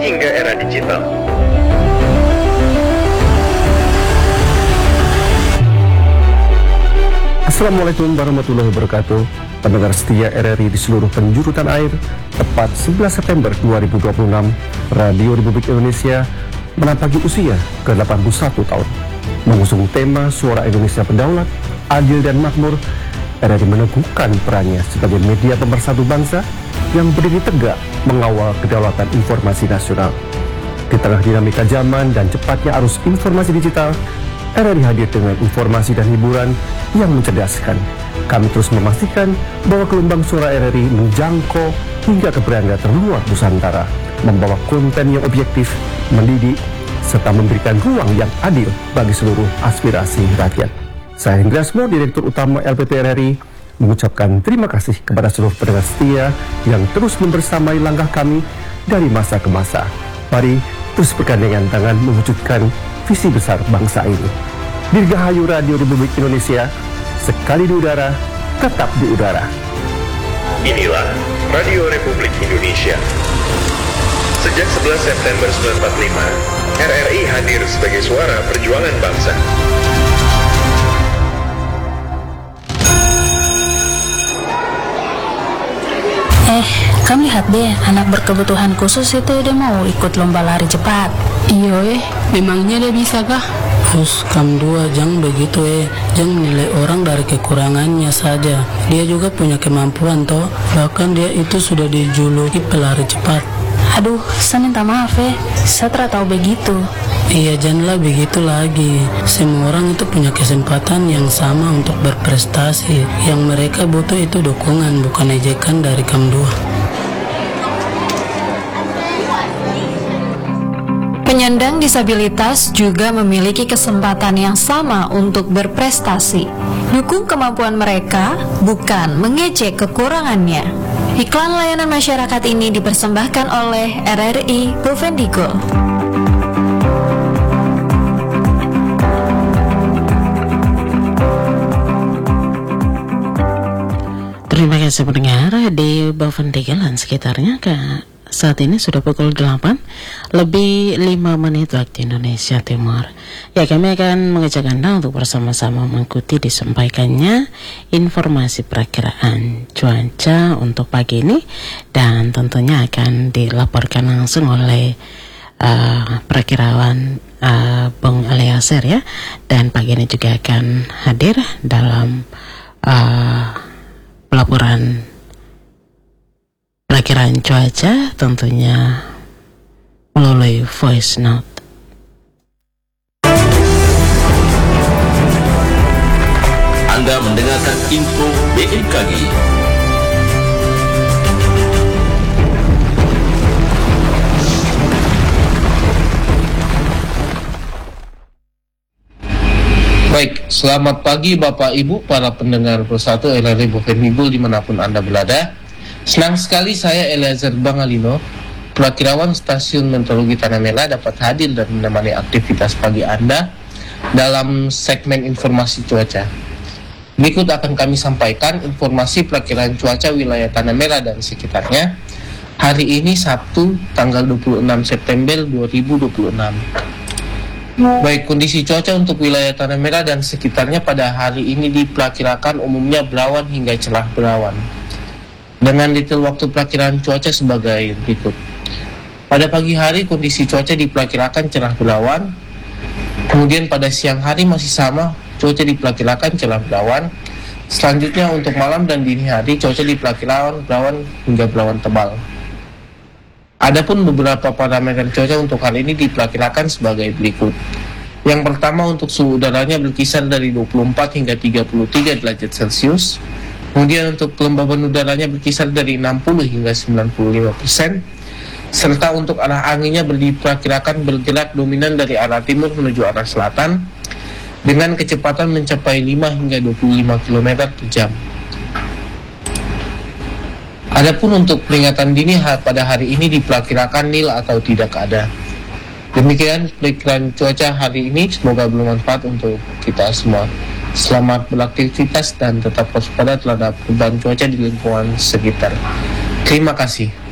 hingga era digital. Assalamualaikum warahmatullahi wabarakatuh. Pendengar setia RRI di seluruh penjuru tanah air, tepat 11 September 2026, Radio Republik Indonesia menapaki usia ke-81 tahun. Mengusung tema Suara Indonesia Berdaulat, Adil dan Makmur, RRI meneguhkan perannya sebagai media pemersatu bangsa yang berdiri tegak mengawal kedaulatan informasi nasional. Di tengah dinamika zaman dan cepatnya arus informasi digital, RRI hadir dengan informasi dan hiburan yang mencerdaskan. Kami terus memastikan bahwa gelombang suara RRI menjangkau hingga ke beranda terluar Nusantara, membawa konten yang objektif, mendidik, serta memberikan ruang yang adil bagi seluruh aspirasi rakyat. Saya Hendra Asmo, Direktur Utama LPP RRI, mengucapkan terima kasih kepada seluruh pendengar setia yang terus membersamai langkah kami dari masa ke masa. Mari terus bergandengan tangan mewujudkan visi besar bangsa ini. Dirgahayu Radio Republik Indonesia, sekali di udara, tetap di udara. Inilah Radio Republik Indonesia. Sejak 11 September 1945, RRI hadir sebagai suara perjuangan bangsa. Kamu lihat deh, anak berkebutuhan khusus itu dia mau ikut lomba lari cepat. Iya memangnya dia bisa kah? Terus kamu dua jangan begitu jangan nilai orang dari kekurangannya saja. Dia juga punya kemampuan toh, bahkan dia itu sudah dijuluki pelari cepat. Aduh, saya minta maaf saya tidak tahu begitu. Iya janganlah begitu lagi. Semua orang itu punya kesempatan yang sama untuk berprestasi. Yang mereka butuh itu dukungan, bukan ejekan dari kamu dua. Penyandang disabilitas juga memiliki kesempatan yang sama untuk berprestasi. Dukung kemampuan mereka, bukan mengejek kekurangannya. Iklan layanan masyarakat ini dipersembahkan oleh RRI Bovendigul. Terima kasih pendengar di Bovendigul dan sekitarnya. Saat ini sudah pukul 8 lebih 5 menit waktu Indonesia Timur. Ya, kami akan mengajak Anda untuk bersama-sama mengikuti disampaikannya informasi perakiraan cuaca untuk pagi ini, dan tentunya akan dilaporkan langsung oleh perakirawan Bung Eliezer ya. Dan pagi ini juga akan hadir dalam pelaporan perakiraan cuaca tentunya melalui voice note. Anda mendengarkan info BMKG. Baik, selamat pagi Bapak Ibu para pendengar bersatu RRI Bovendigul dimanapun Anda berada. Senang sekali saya Eliezer Bangalino, perakirawan Stasiun Meteorologi Tanah Merah, dapat hadir dan menemani aktivitas pagi Anda dalam segmen informasi cuaca. Berikut akan kami sampaikan informasi perakiraan cuaca wilayah Tanah Merah dan sekitarnya hari ini Sabtu tanggal 26 September 2026. Baik, kondisi cuaca untuk wilayah Tanah Merah dan sekitarnya pada hari ini diperkirakan umumnya berawan hingga cerah berawan. Dengan detail waktu perakiraan cuaca sebagai berikut. Pada pagi hari kondisi cuaca diperkirakan cerah berawan. Kemudian pada siang hari masih sama, cuaca diperkirakan cerah berawan. Selanjutnya untuk malam dan dini hari cuaca diperkirakan berawan hingga berawan tebal. Adapun beberapa parameter cuaca untuk hari ini diperkirakan sebagai berikut. Yang pertama, untuk suhu udaranya berkisar dari 24 hingga 33 derajat Celcius. Kemudian untuk kelembaban udaranya berkisar dari 60 hingga 95%. Serta untuk arah anginnya diperkirakan bergerak dominan dari arah timur menuju arah selatan dengan kecepatan mencapai 5 hingga 25 km per jam. Adapun untuk peringatan dini pada hari ini diperkirakan nil atau tidak ada. Demikian perakiraan cuaca hari ini, semoga bermanfaat untuk kita semua. Selamat beraktivitas dan tetap waspada terhadap perubahan cuaca di lingkungan sekitar. Terima kasih.